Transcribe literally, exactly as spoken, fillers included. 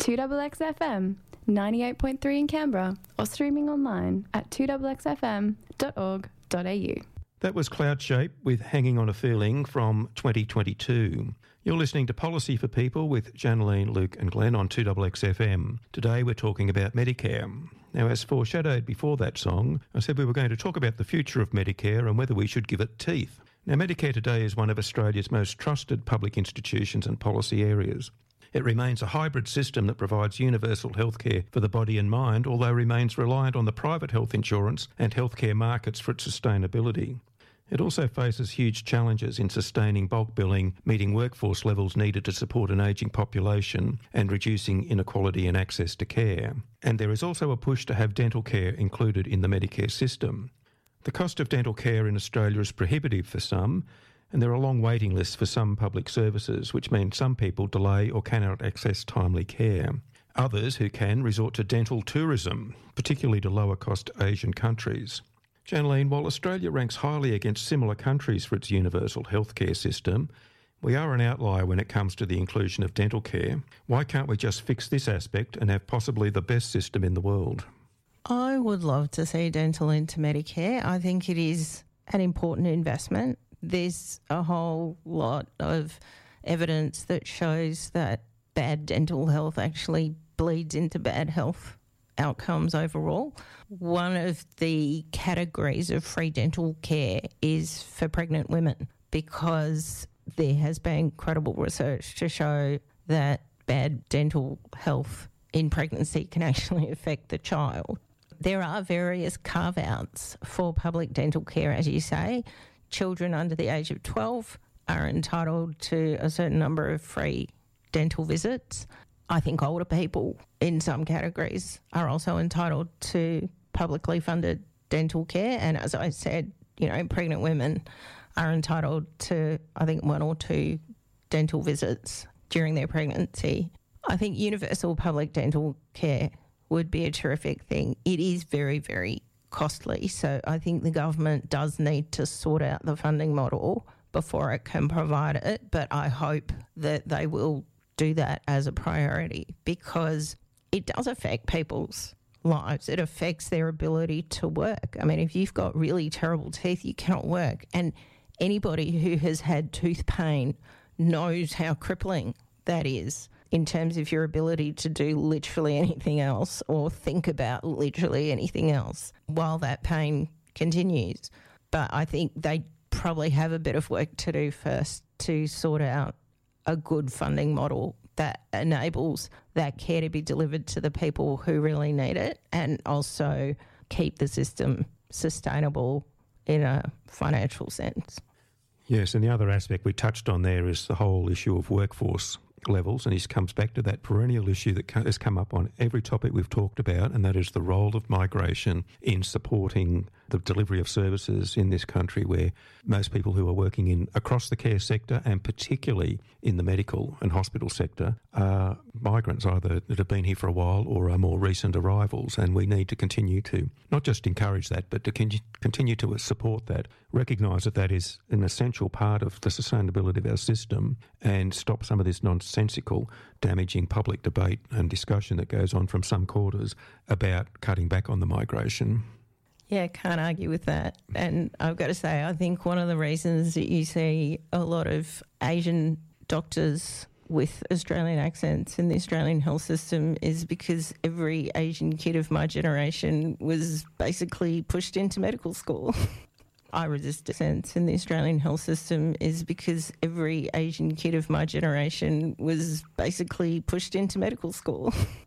two X X F M, ninety-eight point three in Canberra, or streaming online at two x x f m dot org dot a u. That was Cloud Shape with Hanging on a Feeling from twenty twenty-two. You're listening to Policy for People with Janaline, Luke and Glenn on two X X F M. Today we're talking about Medicare. Now, as foreshadowed before that song, I said we were going to talk about the future of Medicare and whether we should give it teeth. Now, Medicare today is one of Australia's most trusted public institutions and policy areas. It remains a hybrid system that provides universal healthcare for the body and mind, although remains reliant on the private health insurance and healthcare markets for its sustainability. It also faces huge challenges in sustaining bulk billing, meeting workforce levels needed to support an ageing population, and reducing inequality in access to care. And there is also a push to have dental care included in the Medicare system. The cost of dental care in Australia is prohibitive for some, and there are long waiting lists for some public services, which means some people delay or cannot access timely care. Others who can resort to dental tourism, particularly to lower-cost Asian countries. Janaline, while Australia ranks highly against similar countries for its universal healthcare system, we are an outlier when it comes to the inclusion of dental care. Why can't we just fix this aspect and have possibly the best system in the world? I would love to see dental into Medicare. I think it is an important investment. There's a whole lot of evidence that shows that bad dental health actually bleeds into bad health outcomes overall. One of the categories of free dental care is for pregnant women, because there has been credible research to show that bad dental health in pregnancy can actually affect the child. There are various carve-outs for public dental care, as you say. Children under the age of twelve are entitled to a certain number of free dental visits. I think older people in some categories are also entitled to publicly funded dental care. And as I said, you know, pregnant women are entitled to, I think, one or two dental visits during their pregnancy. I think universal public dental care would be a terrific thing. It is very, very costly. So I think the government does need to sort out the funding model before it can provide it. But I hope that they will do that as a priority, because it does affect people's lives. It affects their ability to work. I mean, if you've got really terrible teeth, you cannot work. And anybody who has had tooth pain knows how crippling that is in terms of your ability to do literally anything else or think about literally anything else while that pain continues. But I think they probably have a bit of work to do first to sort out a good funding model that enables that care to be delivered to the people who really need it, and also keep the system sustainable in a financial sense. Yes, and the other aspect we touched on there is the whole issue of workforce levels, and this comes back to that perennial issue that has come up on every topic we've talked about, and that is the role of migration in supporting the delivery of services in this country, where most people who are working in across the care sector, and particularly in the medical and hospital sector, are migrants, either that have been here for a while or are more recent arrivals. And we need to continue to not just encourage that, but to con- continue to support that, recognise that that is an essential part of the sustainability of our system, and stop some of this nonsensical, damaging public debate and discussion that goes on from some quarters about cutting back on the migration. Yeah, can't argue with that. And I've got to say, I think one of the reasons that you see a lot of Asian doctors with Australian accents in the Australian health system is because every Asian kid of my generation was basically pushed into medical school. I resist accents in the Australian health system is because every Asian kid of my generation was basically pushed into medical school.